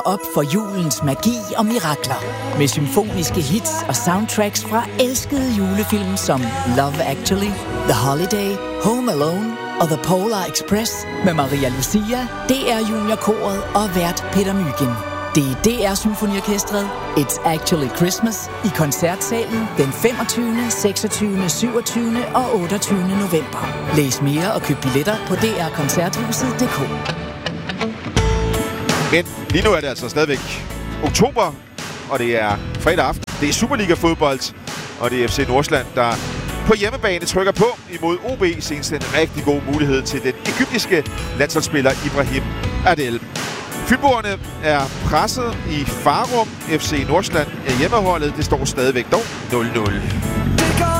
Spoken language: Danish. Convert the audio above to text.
op for julens magi og mirakler med symfoniske hits og soundtracks fra elskede julefilm som Love Actually, The Holiday, Home Alone og The Polar Express med Maria Lucia, DR Juniorkoret og vært Peter Mygind. Det er DR Symfoniorkestret It's Actually Christmas i koncertsalen den 25., 26., 27. og 28. november. Læs mere og køb billetter på drkoncerthuset.dk. Men lige nu er det altså stadigvæk oktober, og det er fredag aften. Det er Superliga-fodbold, og det er FC Nordsjælland, der på hjemmebane trykker på imod OB, senest en rigtig god mulighed til den egyptiske landsholdsspiller Ibrahim Adel. Fynboerne er presset i Farum. FC Nordsjælland er hjemmeholdet. Det står stadigvæk dog 0-0.